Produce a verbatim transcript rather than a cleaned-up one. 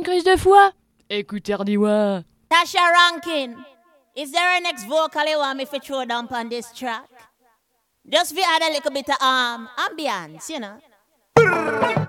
crise de foi? Écoute Erdiwa. Tasha Rankin, is there a next vocal you want me to throw down on this track? Just we add a little bit of um, ambience, you know.